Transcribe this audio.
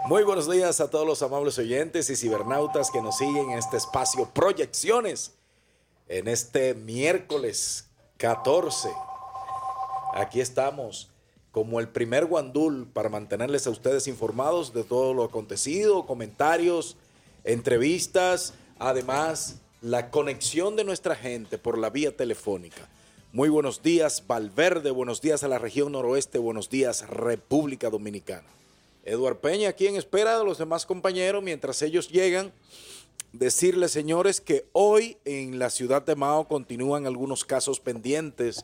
Muy buenos días a todos los amables oyentes y cibernautas que nos siguen en este espacio Proyecciones en este miércoles 14. Aquí estamos como el primer guandul para mantenerles a ustedes informados de todo lo acontecido, comentarios, entrevistas, además la conexión de nuestra gente por la vía telefónica. Muy buenos días Valverde, buenos días a la región noroeste, buenos días República Dominicana. Eduard Peña aquí en espera de los demás compañeros mientras ellos llegan. Decirles, señores, que hoy en la ciudad de Mao continúan algunos casos pendientes